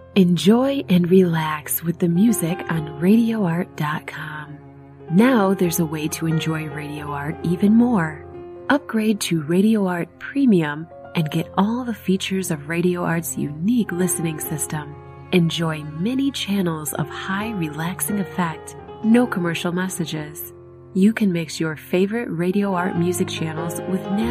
Enjoy and relax with the music on RadioArt.com. Now there's a way to enjoy Radio Art even more. Upgrade to Radio Art Premium and get all the features of Radio Art's unique listening system. Enjoy many channels of high relaxing effect, no commercial messages. You can mix your favorite Radio Art music channels with